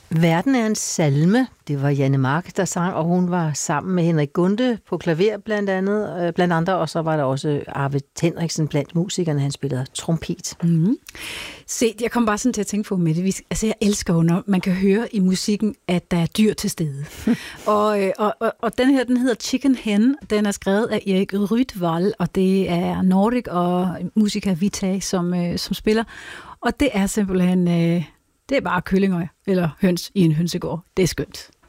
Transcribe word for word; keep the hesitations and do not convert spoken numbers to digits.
Verden er en salme. Det var Janne Mark, der sang, og hun var sammen med Henrik Gunde på klaver blandt andet, øh, blandt andre, og så var der også Arve Henriksen blandt musikerne, han spillede trompet. Mm-hmm. Se, jeg kom bare sådan til at tænke på med det. Altså, jeg elsker jo, når man kan høre i musikken, at der er dyr til stede. og, øh, og, og, og den her, den hedder Chicken Hen. Den er skrevet af Erik Rydvald, og det er Nordic og Musica Vitae, som, øh, som spiller. Og det er simpelthen... Øh, Det er bare kyllinger eller høns i en hønsegård. Det er skønt.